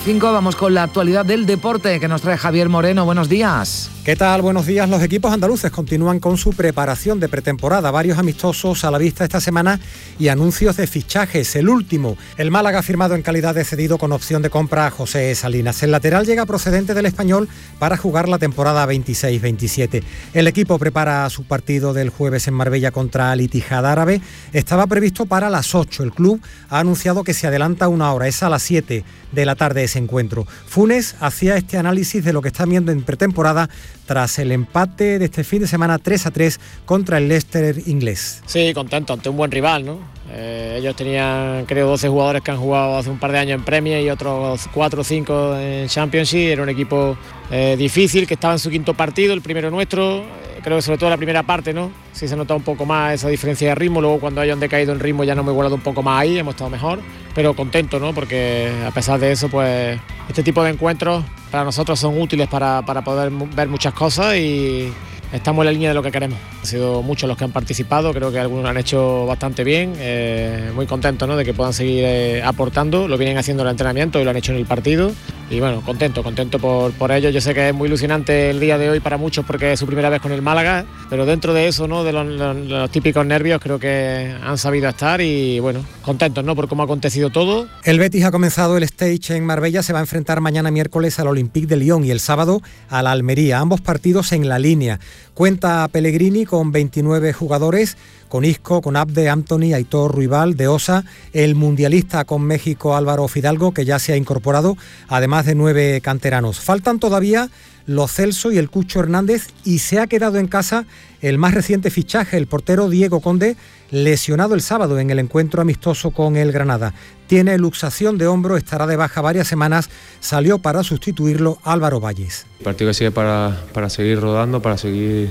Vamos con la actualidad del deporte que nos trae Javier Moreno. Buenos días. ¿Qué tal? Buenos días. Los equipos andaluces continúan con su preparación de pretemporada. Varios amistosos a la vista esta semana y anuncios de fichajes. El último, el Málaga ha firmado en calidad de cedido con opción de compra a José Salinas. El lateral llega procedente del Español para jugar la temporada 26-27. El equipo prepara su partido del jueves en Marbella contra Al Ittihad árabe. Estaba previsto para las 8. El club ha anunciado que se adelanta una hora. Es a las 7 de la tarde ese encuentro. Funes hacía este análisis de lo que está viendo en pretemporada tras el empate de este fin de semana 3-3 contra el Leicester inglés. Sí, contento ante un buen rival, ¿no? Ellos tenían, creo, 12 jugadores que han jugado hace un par de años en Premier y otros 4 o 5 en Championship. Era un equipo difícil, que estaba en su quinto partido, el primero nuestro. Creo que sobre todo la primera parte, ¿no? Sí se nota un poco más esa diferencia de ritmo. Luego cuando hayan decaído en ritmo ya nos hemos igualado un poco más ahí, hemos estado mejor. Pero contento, ¿no? Porque a pesar de eso, pues este tipo de encuentros para nosotros son útiles para poder ver muchas cosas y estamos en la línea de lo que queremos. Han sido muchos los que han participado, creo que algunos lo han hecho bastante bien, muy contentos, ¿no?, de que puedan seguir aportando, lo vienen haciendo en el entrenamiento y lo han hecho en el partido y bueno, contento por ello. Yo sé que es muy ilusionante el día de hoy para muchos porque es su primera vez con el Málaga, pero dentro de eso, ¿no?, de los típicos nervios, creo que han sabido estar y bueno, contentos, ¿no?, por cómo ha acontecido todo. El Betis ha comenzado el stage en Marbella, se va a enfrentar mañana miércoles al Olympique de Lyon y el sábado a la Almería, ambos partidos en la línea. Cuenta Pellegrini con 29 jugadores, con Isco, con Abde, Antony, Aitor, Ruibal, De Osa, el mundialista con México Álvaro Fidalgo, que ya se ha incorporado, además de 9 canteranos. Faltan todavía Lo Celso y el Cucho Hernández y se ha quedado en casa el más reciente fichaje, el portero Diego Conde, lesionado el sábado en el encuentro amistoso con el Granada. Tiene luxación de hombro, estará de baja varias semanas, salió para sustituirlo Álvaro Valles. El partido que sigue para seguir rodando, para seguir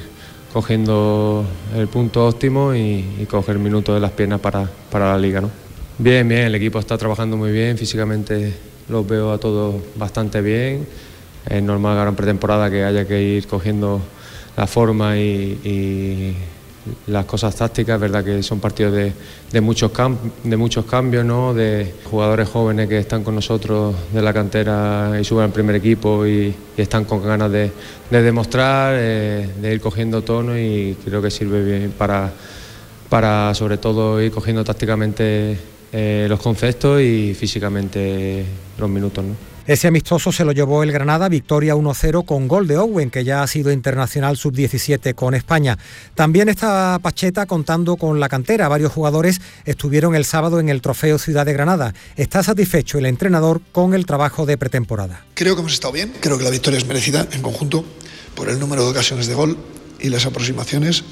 cogiendo el punto óptimo y coger minutos de las piernas para la Liga, ¿no? Bien, el equipo está trabajando muy bien, físicamente los veo a todos bastante bien. Es normal ahora en pretemporada que haya que ir cogiendo la forma y las cosas tácticas. Es verdad que son partidos de muchos cambios, ¿no?, de jugadores jóvenes que están con nosotros de la cantera y suben al primer equipo y están con ganas de demostrar, de ir cogiendo tono y creo que sirve bien para sobre todo ir cogiendo tácticamente los conceptos y físicamente los minutos, ¿no? Ese amistoso se lo llevó el Granada, victoria 1-0 con gol de Owen, que ya ha sido internacional sub-17 con España. También está Pacheta contando con la cantera. Varios jugadores estuvieron el sábado en el Trofeo Ciudad de Granada. Está satisfecho el entrenador con el trabajo de pretemporada. Creo que hemos estado bien, creo que la victoria es merecida en conjunto por el número de ocasiones de gol y las aproximaciones.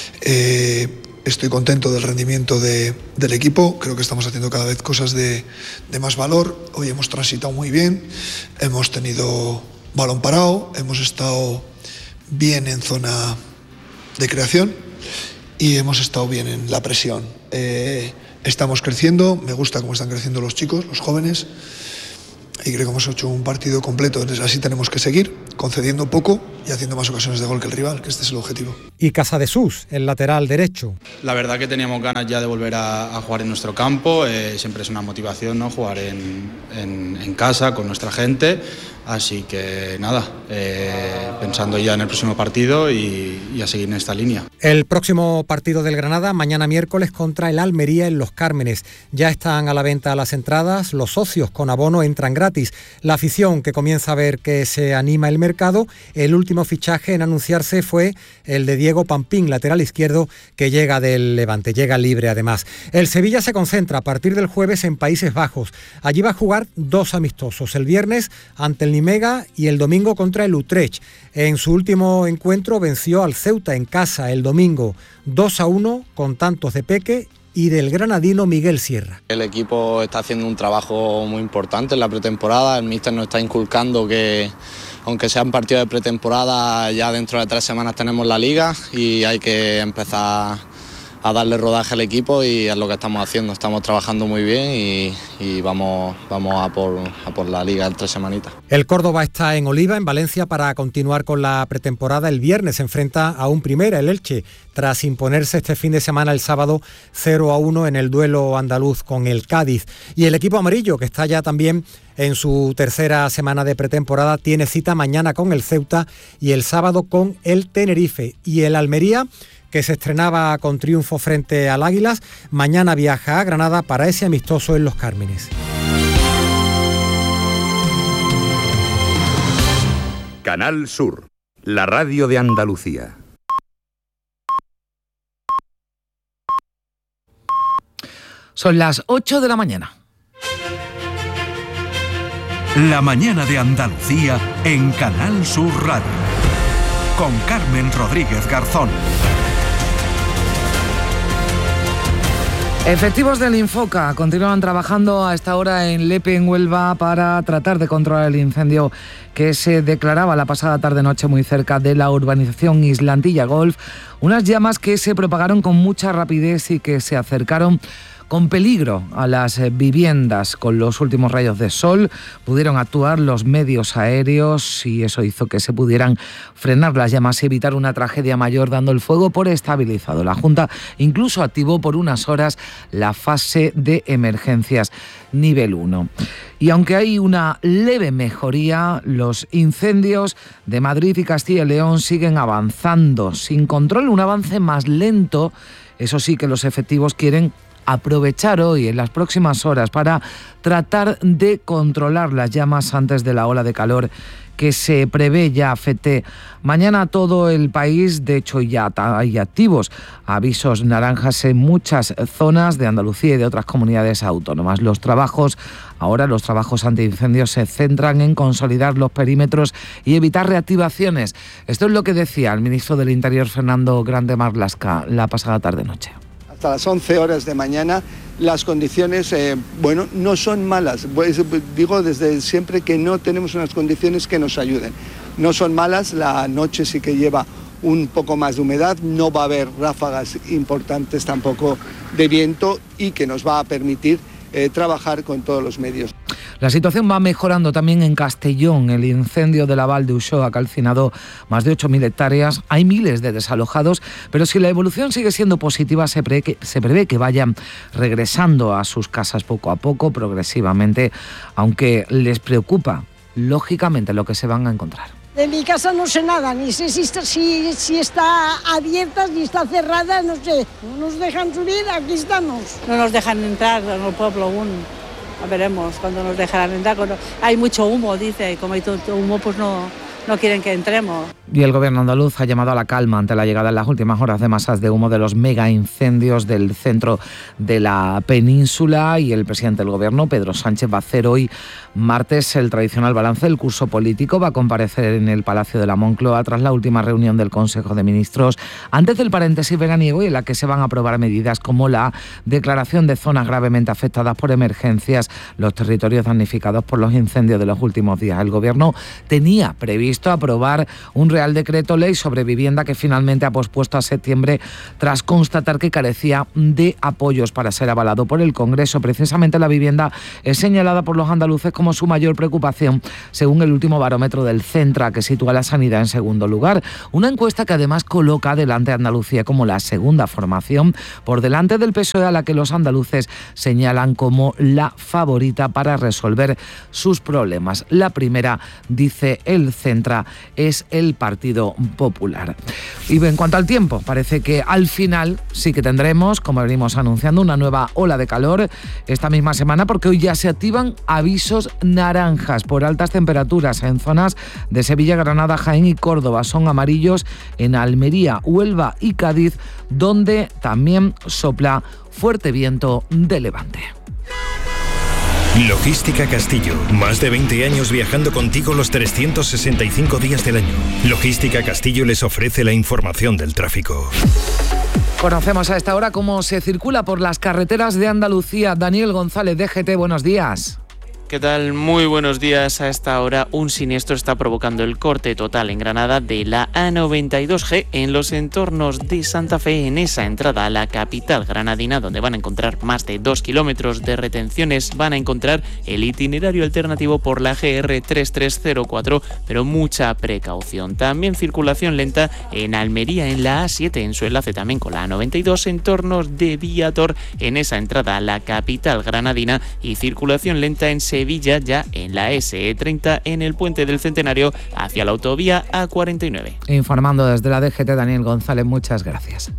Estoy contento del rendimiento del equipo, creo que estamos haciendo cada vez cosas de más valor. Hoy hemos transitado muy bien, hemos tenido balón parado, hemos estado bien en zona de creación y hemos estado bien en la presión. Estamos creciendo, me gusta cómo están creciendo los chicos, los jóvenes, y creo que hemos hecho un partido completo, entonces así tenemos que seguir, concediendo poco y haciendo más ocasiones de gol que el rival, que este es el objetivo. Y Casadesús, el lateral derecho. La verdad que teníamos ganas ya de volver a jugar en nuestro campo, siempre es una motivación, ¿no?, jugar en casa con nuestra gente, así que nada, pensando ya en el próximo partido y a seguir en esta línea. El próximo partido del Granada, mañana miércoles contra el Almería en Los Cármenes. Ya están a la venta las entradas, los socios con abono entran gratis. La afición que comienza a ver que se anima el mercado, el último fichaje en anunciarse fue el de Diego Pampín, lateral izquierdo, que llega del Levante, llega libre además. El Sevilla se concentra a partir del jueves en Países Bajos. Allí va a jugar 2 amistosos, el viernes ante el Nimega y el domingo contra el Utrecht. En su último encuentro venció al Ceuta en casa el domingo 2-1 con tantos de Peque y del granadino Miguel Sierra. El equipo está haciendo un trabajo muy importante en la pretemporada, el míster nos está inculcando que aunque sean partidos de pretemporada, ya dentro de 3 semanas tenemos la Liga y hay que empezar darle rodaje al equipo y es lo que estamos haciendo. Estamos trabajando muy bien y vamos a por la Liga en 3 semanitas. El Córdoba está en Oliva, en Valencia, para continuar con la pretemporada. El viernes se enfrenta a un Primera, el Elche, tras imponerse este fin de semana el sábado 0-1 en el duelo andaluz con el Cádiz. Y el equipo amarillo, que está ya también en su tercera semana de pretemporada, tiene cita mañana con el Ceuta y el sábado con el Tenerife. Y el Almería, que se estrenaba con triunfo frente al Águilas, mañana viaja a Granada para ese amistoso en Los Cármenes. Canal Sur, la radio de Andalucía. Son las 8 de la mañana. La mañana de Andalucía en Canal Sur Radio. Con Carmen Rodríguez Garzón. Efectivos del Infoca continúan trabajando a esta hora en Lepe, en Huelva, para tratar de controlar el incendio que se declaraba la pasada tarde-noche muy cerca de la urbanización Islantilla Golf. Unas llamas que se propagaron con mucha rapidez y que se acercaron con peligro a las viviendas. Con los últimos rayos de sol pudieron actuar los medios aéreos y eso hizo que se pudieran frenar las llamas y evitar una tragedia mayor, dando el fuego por estabilizado. La Junta incluso activó por unas horas la fase de emergencias nivel 1. Y aunque hay una leve mejoría, los incendios de Madrid y Castilla y León siguen avanzando sin control, un avance más lento. Eso sí, que los efectivos quieren aprovechar hoy, en las próximas horas, para tratar de controlar las llamas antes de la ola de calor que se prevé ya afecte mañana a todo el país. De hecho, ya hay activos avisos naranjas en muchas zonas de Andalucía y de otras comunidades autónomas. Los trabajos antiincendios se centran en consolidar los perímetros y evitar reactivaciones. Esto es lo que decía el ministro del Interior, Fernando Grande Marlaska, la pasada tarde-noche. Hasta las 11 horas de mañana las condiciones, no son malas. Digo desde siempre que no tenemos unas condiciones que nos ayuden. No son malas, la noche sí que lleva un poco más de humedad, no va a haber ráfagas importantes tampoco de viento y que nos va a permitir trabajar con todos los medios. La situación va mejorando también en Castellón. El incendio de la Val de Uxó ha calcinado más de 8.000 hectáreas. Hay miles de desalojados, pero si la evolución sigue siendo positiva, se prevé que vayan regresando a sus casas poco a poco, progresivamente, aunque les preocupa, lógicamente, lo que se van a encontrar. De mi casa no sé nada, ni sé si está abierta, ni está cerrada, no sé. No nos dejan subir, aquí estamos. No nos dejan entrar en el pueblo aún. Veremos cuando nos dejarán entrar. Hay mucho humo, dice, y como hay tanto humo, pues no quieren que entremos. Y el gobierno andaluz ha llamado a la calma ante la llegada en las últimas horas de masas de humo de los mega incendios del centro de la península, y el presidente del gobierno, Pedro Sánchez, va a hacer hoy martes el tradicional balance del curso político. Va a comparecer en el Palacio de la Moncloa tras la última reunión del Consejo de Ministros, antes del paréntesis veraniego, y en la que se van a aprobar medidas como la declaración de zonas gravemente afectadas por emergencias, los territorios damnificados por los incendios de los últimos días. El gobierno tenía previsto aprobar un Real Decreto Ley sobre vivienda que finalmente ha pospuesto a septiembre tras constatar que carecía de apoyos para ser avalado por el Congreso. Precisamente la vivienda es señalada por los andaluces como su mayor preocupación, según el último barómetro del Centra, que sitúa la sanidad en segundo lugar. Una encuesta que además coloca adelante a Andalucía como la segunda formación, por delante del PSOE, a la que los andaluces señalan como la favorita para resolver sus problemas. La primera, dice el Centra, es el Partido Popular. Y en cuanto al tiempo, parece que al final sí que tendremos, como venimos anunciando, una nueva ola de calor esta misma semana, porque hoy ya se activan avisos naranjas por altas temperaturas en zonas de Sevilla, Granada, Jaén y Córdoba. Son amarillos en Almería, Huelva y Cádiz, donde también sopla fuerte viento de levante. Logística Castillo. Más de 20 años viajando contigo los 365 días del año. Logística Castillo les ofrece la información del tráfico. Conocemos a esta hora cómo se circula por las carreteras de Andalucía. Daniel González, DGT, buenos días. ¿Qué tal? Muy buenos días. A esta hora un siniestro está provocando el corte total en Granada de la A92G en los entornos de Santa Fe, en esa entrada a la capital granadina, donde van a encontrar más de 2 kilómetros de retenciones. Van a encontrar el itinerario alternativo por la GR3304, pero mucha precaución. También circulación lenta en Almería, en la A7, en su enlace también con la A92, entornos de Viator, en esa entrada a la capital granadina, y circulación lenta en Sevilla, ya en la SE30, en el puente del Centenario hacia la autovía A49. Informando desde la DGT, Daniel González, muchas gracias.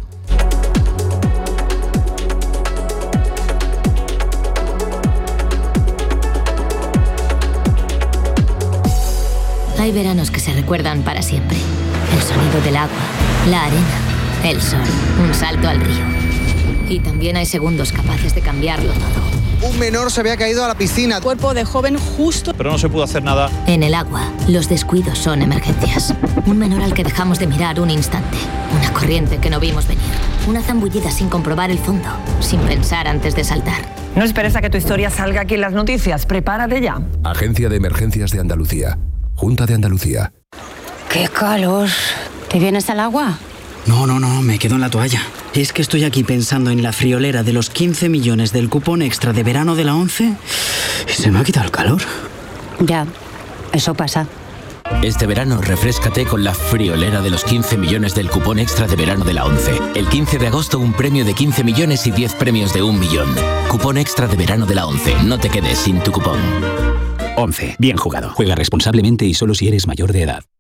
Hay veranos que se recuerdan para siempre. El sonido del agua, la arena, el sol, un salto al río. Y también hay segundos capaces de cambiarlo todo. Un menor se había caído a la piscina. Cuerpo de joven justo. Pero no se pudo hacer nada. En el agua, los descuidos son emergencias. Un menor al que dejamos de mirar un instante. Una corriente que no vimos venir. Una zambullida sin comprobar el fondo. Sin pensar antes de saltar. No esperes a que tu historia salga aquí en las noticias. Prepárate ya. Agencia de Emergencias de Andalucía. Junta de Andalucía. ¡Qué calor! ¿Te vienes al agua? No, me quedo en la toalla. Es que estoy aquí pensando en la friolera de los 15 millones del cupón extra de verano de la ONCE y se me ha quitado el calor. Ya, eso pasa. Este verano refréscate con la friolera de los 15 millones del cupón extra de verano de la ONCE. El 15 de agosto un premio de 15 millones y 10 premios de 1 millón. Cupón extra de verano de la ONCE. No te quedes sin tu cupón. ONCE. Bien jugado. Juega responsablemente y solo si eres mayor de edad.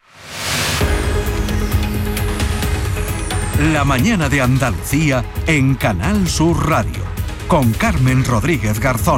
La mañana de Andalucía en Canal Sur Radio, con Carmen Rodríguez Garzón.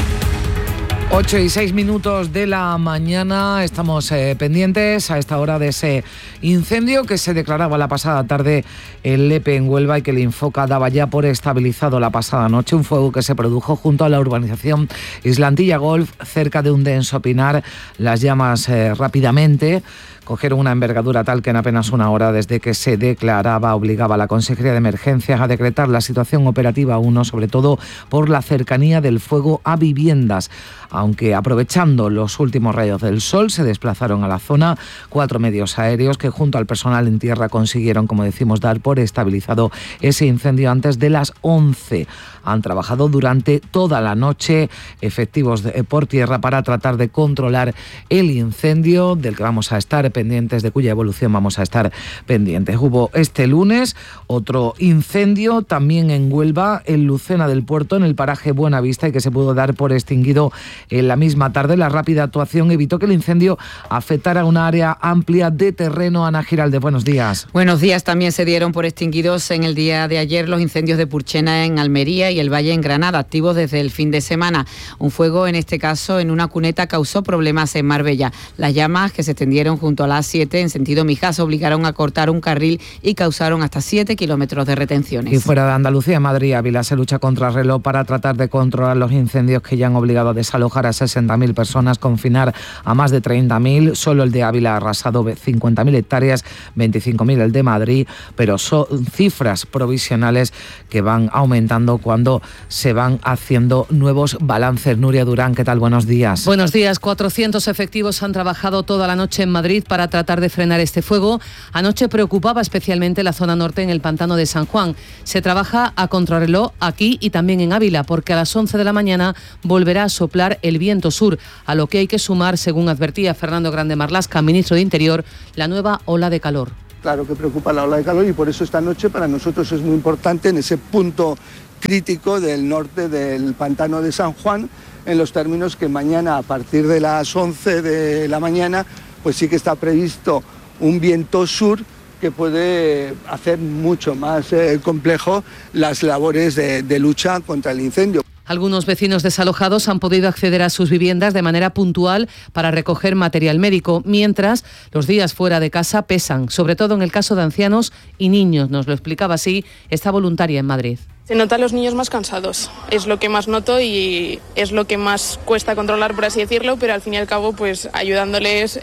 8:06 de la mañana, estamos pendientes a esta hora de ese incendio que se declaraba la pasada tarde en Lepe, en Huelva, y que el Infoca daba ya por estabilizado la pasada noche. Un fuego que se produjo junto a la urbanización Islantilla Golf, cerca de un denso pinar. Las llamas rápidamente cogieron una envergadura tal que en apenas una hora desde que se declaraba obligaba a la Consejería de Emergencias a decretar la situación operativa 1, sobre todo por la cercanía del fuego a viviendas. Aunque aprovechando los últimos rayos del sol se desplazaron a la zona 4 medios aéreos que junto al personal en tierra consiguieron, como decimos, dar por estabilizado ese incendio antes de las 11. Han trabajado durante toda la noche efectivos por tierra para tratar de controlar el incendio del que vamos a estar pendientes, de cuya evolución vamos a estar pendientes. Hubo este lunes otro incendio también en Huelva, en Lucena del Puerto, en el paraje Buenavista, y que se pudo dar por extinguido en la misma tarde. La rápida actuación evitó que el incendio afectara una área amplia de terreno. Ana Giraldez, buenos días. Buenos días. También se dieron por extinguidos en el día de ayer los incendios de Purchena en Almería y el Valle en Granada, activos desde el fin de semana. Un fuego, en este caso en una cuneta, causó problemas en Marbella. Las llamas, que se extendieron junto a la A7 en sentido Mijas, obligaron a cortar un carril y causaron hasta 7 kilómetros de retenciones. Y fuera de Andalucía, en Madrid, Ávila, se lucha contra reloj para tratar de controlar los incendios que ya han obligado a desalojar a 60.000 personas, confinar a más de 30.000. Solo el de Ávila ha arrasado 50.000 hectáreas, 25.000 el de Madrid, pero son cifras provisionales que van aumentando cuando se van haciendo nuevos balances. Nuria Durán, ¿qué tal? Buenos días. Buenos días. 400 efectivos han trabajado toda la noche en Madrid para tratar de frenar este fuego. Anoche preocupaba especialmente la zona norte, en el pantano de San Juan. Se trabaja a contrarreloj aquí y también en Ávila, porque a las 11 de la mañana volverá a soplar el viento sur, a lo que hay que sumar, según advertía Fernando Grande Marlaska, ministro de Interior, la nueva ola de calor. Claro que preocupa la ola de calor y por eso esta noche para nosotros es muy importante en ese punto crítico del norte del pantano de San Juan, en los términos que mañana a partir de las 11 de la mañana pues sí que está previsto un viento sur que puede hacer mucho más complejo las labores de lucha contra el incendio. Algunos vecinos desalojados han podido acceder a sus viviendas de manera puntual para recoger material médico, mientras los días fuera de casa pesan, sobre todo en el caso de ancianos y niños. Nos lo explicaba así esta voluntaria en Madrid. Se notan los niños más cansados, es lo que más noto y es lo que más cuesta controlar, por así decirlo, pero al fin y al cabo, pues ayudándoles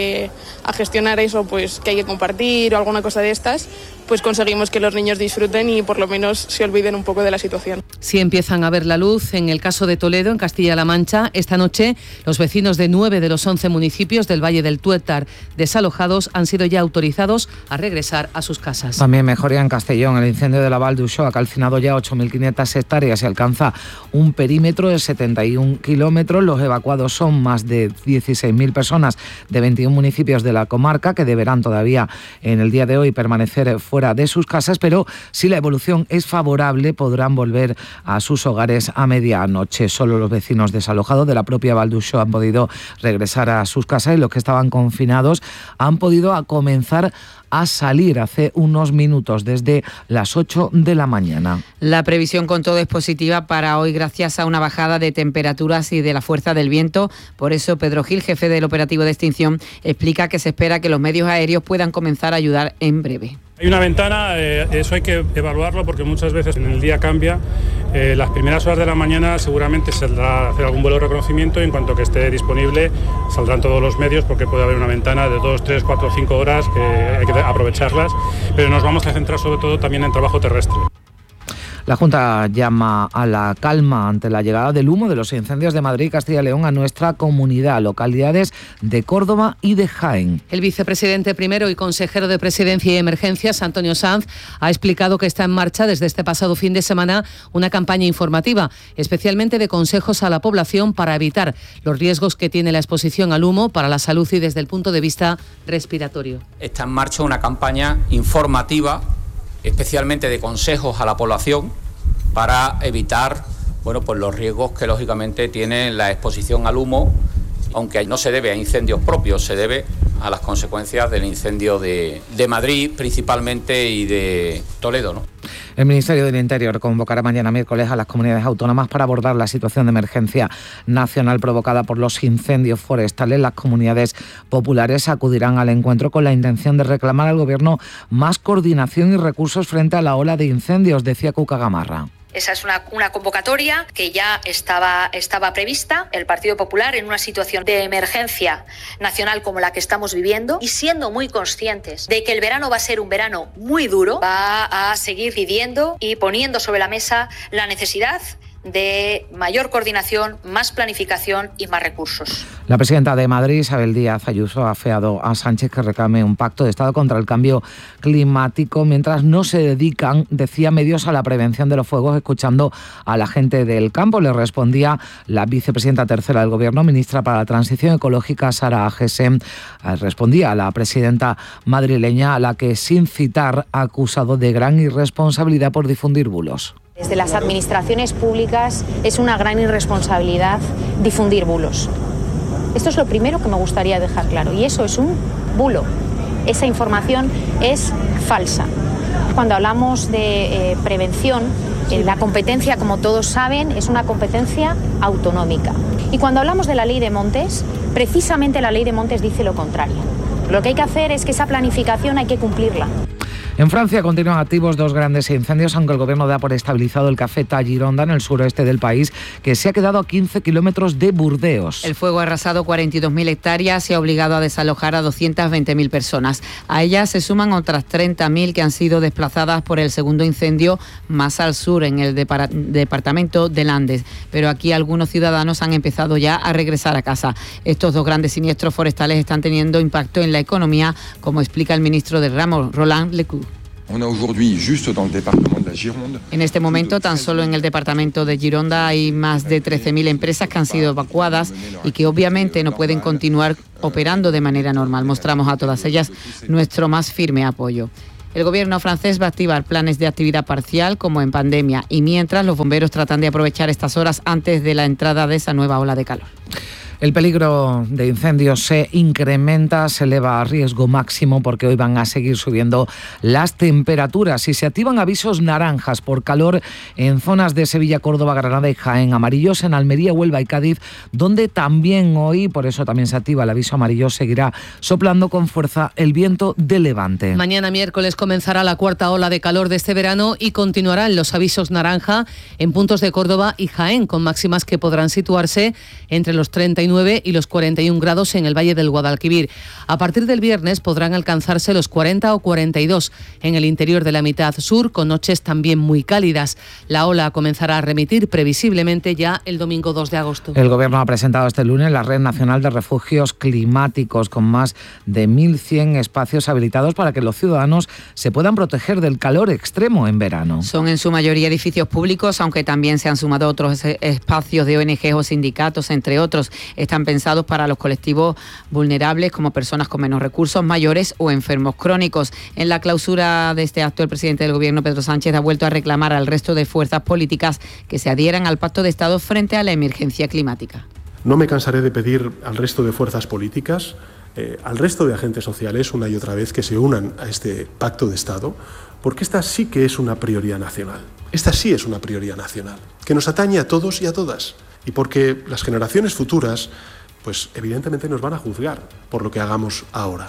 a gestionar eso, pues que hay que compartir o alguna cosa de estas, pues conseguimos que los niños disfruten y por lo menos se olviden un poco de la situación. Sí empiezan a ver la luz. En el caso de Toledo, en Castilla-La Mancha, esta noche los vecinos de 9 de los 11 municipios del Valle del Tuétar desalojados han sido ya autorizados a regresar a sus casas. También mejoría en Castellón. El incendio de la Val d'Uixó ha calcinado ya 8.500 hectáreas y alcanza un perímetro de 71 kilómetros. Los evacuados son más de 16.000 personas de 21 municipios de la comarca que deberán todavía en el día de hoy permanecer fuera de sus casas, pero si la evolución es favorable podrán volver a sus hogares a medianoche. Solo los vecinos desalojados de la propia Val d'Uixó han podido regresar a sus casas y los que estaban confinados han podido comenzar a salir hace unos minutos, desde las 8 de la mañana. La previsión con todo es positiva para hoy gracias a una bajada de temperaturas y de la fuerza del viento. Por eso Pedro Gil, jefe del operativo de extinción, explica que se espera que los medios aéreos puedan comenzar a ayudar en breve. Hay una ventana, eso hay que evaluarlo porque muchas veces en el día cambia. Las primeras horas de la mañana seguramente saldrá a hacer algún vuelo de reconocimiento y en cuanto que esté disponible saldrán todos los medios porque puede haber una ventana de 2, 3, 4, 5 horas que hay que aprovecharlas, pero nos vamos a centrar sobre todo también en trabajo terrestre. La Junta llama a la calma ante la llegada del humo de los incendios de Madrid y Castilla y León a nuestra comunidad, localidades de Córdoba y de Jaén. El vicepresidente primero y consejero de Presidencia y Emergencias, Antonio Sanz, ha explicado que está en marcha desde este pasado fin de semana una campaña informativa, especialmente de consejos a la población para evitar los riesgos que tiene la exposición al humo para la salud y desde el punto de vista respiratorio. Está en marcha una campaña informativa, especialmente de consejos a la población para evitar pues los riesgos que lógicamente tiene la exposición al humo, aunque no se debe a incendios propios, se debe a las consecuencias del incendio de Madrid principalmente y de Toledo, ¿no? El Ministerio del Interior convocará mañana miércoles a las comunidades autónomas para abordar la situación de emergencia nacional provocada por los incendios forestales. Las comunidades populares acudirán al encuentro con la intención de reclamar al Gobierno más coordinación y recursos frente a la ola de incendios, decía Cuca Gamarra. Esa es una convocatoria que ya estaba prevista. El Partido Popular, en una situación de emergencia nacional como la que estamos viviendo y siendo muy conscientes de que el verano va a ser un verano muy duro, va a seguir pidiendo y poniendo sobre la mesa la necesidad de mayor coordinación, más planificación y más recursos. La presidenta de Madrid, Isabel Díaz Ayuso, ha afeado a Sánchez que reclame un pacto de Estado contra el cambio climático mientras no se dedican, decía, medios a la prevención de los fuegos, escuchando a la gente del campo. Le respondía la vicepresidenta tercera del Gobierno, ministra para la Transición Ecológica, Sara Agesen. Respondía a la presidenta madrileña, a la que, sin citar, ha acusado de gran irresponsabilidad por difundir bulos. Desde las administraciones públicas es una gran irresponsabilidad difundir bulos. Esto es lo primero que me gustaría dejar claro, y eso es un bulo. Esa información es falsa. Cuando hablamos de prevención, la competencia, como todos saben, es una competencia autonómica. Y cuando hablamos de la ley de montes, precisamente la ley de montes dice lo contrario. Lo que hay que hacer es que esa planificación hay que cumplirla. En Francia continúan activos dos grandes incendios, aunque el Gobierno da por estabilizado el Café Gironda, en el suroeste del país, que se ha quedado a 15 kilómetros de Burdeos. El fuego ha arrasado 42.000 hectáreas y ha obligado a desalojar a 220.000 personas. A ellas se suman otras 30.000 que han sido desplazadas por el segundo incendio más al sur, en el departamento de Landes. Pero aquí algunos ciudadanos han empezado ya a regresar a casa. Estos dos grandes siniestros forestales están teniendo impacto en la economía, como explica el ministro del ramo, Roland Lescure. En este momento, tan solo en el departamento de Gironda hay más de 13.000 empresas que han sido evacuadas y que obviamente no pueden continuar operando de manera normal. Mostramos a todas ellas nuestro más firme apoyo. El gobierno francés va a activar planes de actividad parcial como en pandemia y mientras los bomberos tratan de aprovechar estas horas antes de la entrada de esa nueva ola de calor. El peligro de incendios se incrementa, se eleva a riesgo máximo porque hoy van a seguir subiendo las temperaturas y se activan avisos naranjas por calor en zonas de Sevilla, Córdoba, Granada y Jaén, amarillos en Almería, Huelva y Cádiz, donde también hoy, por eso también se activa el aviso amarillo, seguirá soplando con fuerza el viento de levante. Mañana miércoles comenzará la cuarta ola de calor de este verano y continuarán los avisos naranja en puntos de Córdoba y Jaén, con máximas que podrán situarse entre los 39 y los 41 grados en el Valle del Guadalquivir. A partir del viernes podrán alcanzarse los 40 o 42 en el interior de la mitad sur, con noches también muy cálidas. La ola comenzará a remitir previsiblemente ya el domingo 2 de agosto. El Gobierno ha presentado este lunes la Red Nacional de Refugios Climáticos, con más de 1.100 espacios habilitados para que los ciudadanos se puedan proteger del calor extremo en verano. Son en su mayoría edificios públicos, aunque también se han sumado otros espacios de ONG o sindicatos, entre otros. Están pensados para los colectivos vulnerables, como personas con menos recursos, mayores o enfermos crónicos. En la clausura de este acto, el presidente del Gobierno, Pedro Sánchez, ha vuelto a reclamar al resto de fuerzas políticas que se adhieran al Pacto de Estado frente a la emergencia climática. No me cansaré de pedir al resto de fuerzas políticas, al resto de agentes sociales, una y otra vez, que se unan a este Pacto de Estado, porque esta sí que es una prioridad nacional. Esta sí es una prioridad nacional, que nos atañe a todos y a todas. Y porque las generaciones futuras, pues evidentemente nos van a juzgar por lo que hagamos ahora.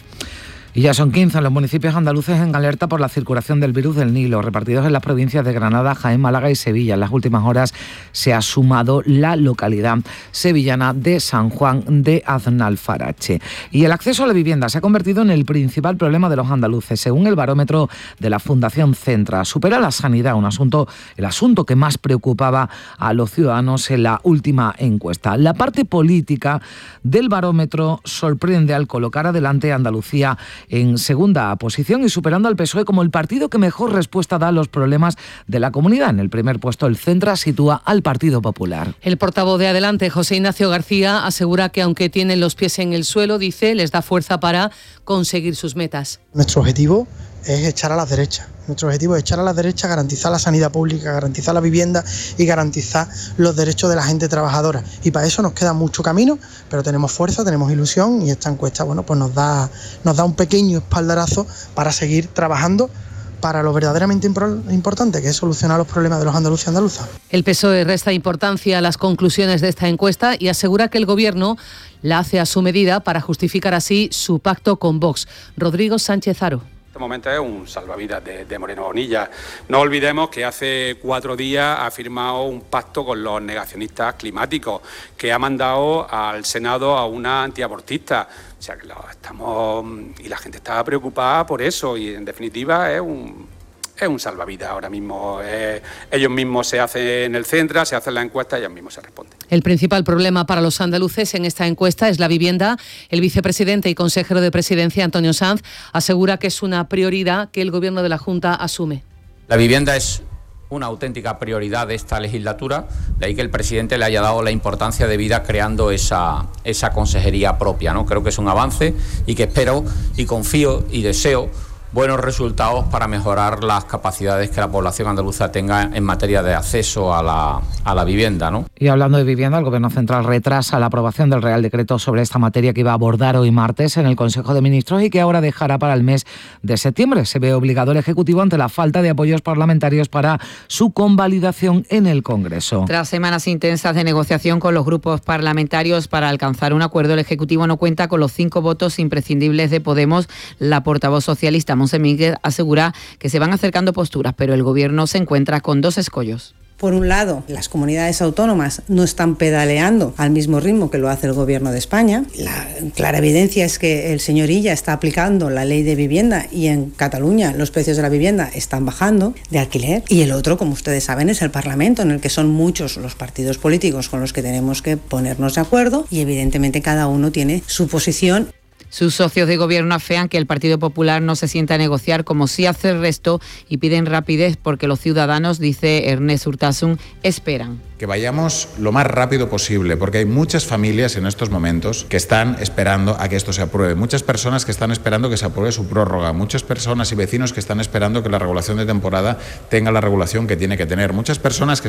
Y ya son 15 los municipios andaluces en alerta por la circulación del virus del Nilo, repartidos en las provincias de Granada, Jaén, Málaga y Sevilla. En las últimas horas se ha sumado la localidad sevillana de San Juan de Aznalfarache. Y el acceso a la vivienda se ha convertido en el principal problema de los andaluces, según el barómetro de la Fundación Centra. Supera la sanidad, el asunto que más preocupaba a los ciudadanos en la última encuesta. La parte política del barómetro sorprende al colocar adelante a Andalucía en segunda posición y superando al PSOE como el partido que mejor respuesta da a los problemas de la comunidad. En el primer puesto, el Centra sitúa al Partido Popular. El portavoz de Adelante, José Ignacio García, asegura que aunque tienen los pies en el suelo, dice, les da fuerza para conseguir sus metas. Nuestro objetivo es echar a las derechas. Nuestro objetivo es echar a las derechas, garantizar la sanidad pública, garantizar la vivienda y garantizar los derechos de la gente trabajadora. Y para eso nos queda mucho camino, pero tenemos fuerza, tenemos ilusión y esta encuesta, pues nos da un pequeño espaldarazo para seguir trabajando para lo verdaderamente importante, que es solucionar los problemas de los andaluces y andaluzas. El PSOE resta importancia a las conclusiones de esta encuesta y asegura que el Gobierno la hace a su medida para justificar así su pacto con Vox. Rodrigo Sánchez Haro. Este momento es un salvavidas de Moreno Bonilla. No olvidemos que hace 4 días ha firmado un pacto con los negacionistas climáticos, que ha mandado al Senado a una antiabortista. O sea, que y la gente está preocupada por eso y en definitiva es un salvavidas ahora mismo. Ellos mismos se hacen el Centra, se hacen la encuesta y ellos mismos se responden. El principal problema para los andaluces en esta encuesta es la vivienda. El vicepresidente y consejero de Presidencia, Antonio Sanz, asegura que es una prioridad que el Gobierno de la Junta asume. La vivienda es una auténtica prioridad de esta legislatura, de ahí que el presidente le haya dado la importancia debida creando esa consejería propia, ¿no? Creo que es un avance y que espero y confío y deseo buenos resultados para mejorar las capacidades que la población andaluza tenga en materia de acceso a la vivienda, ¿no? Y hablando de vivienda, el Gobierno Central retrasa la aprobación del Real Decreto sobre esta materia que iba a abordar hoy martes en el Consejo de Ministros y que ahora dejará para el mes de septiembre. Se ve obligado el Ejecutivo ante la falta de apoyos parlamentarios para su convalidación en el Congreso. Tras semanas intensas de negociación con los grupos parlamentarios para alcanzar un acuerdo, el Ejecutivo no cuenta con los 5 votos imprescindibles de Podemos. La portavoz socialista Montse Mínguez asegura que se van acercando posturas, pero el Gobierno se encuentra con 2 escollos. Por un lado, las comunidades autónomas no están pedaleando al mismo ritmo que lo hace el Gobierno de España. La clara evidencia es que el señor Illa está aplicando la ley de vivienda y en Cataluña los precios de la vivienda están bajando de alquiler. Y el otro, como ustedes saben, es el Parlamento, en el que son muchos los partidos políticos con los que tenemos que ponernos de acuerdo y evidentemente cada uno tiene su posición. Sus socios de gobierno afean que el Partido Popular no se sienta a negociar como sí hace el resto y piden rapidez porque los ciudadanos, dice Ernest Urtasun, esperan. Que vayamos lo más rápido posible, porque hay muchas familias en estos momentos que están esperando a que esto se apruebe, muchas personas que están esperando que se apruebe su prórroga, muchas personas y vecinos que están esperando que la regulación de temporada tenga la regulación que tiene que tener, muchas personas que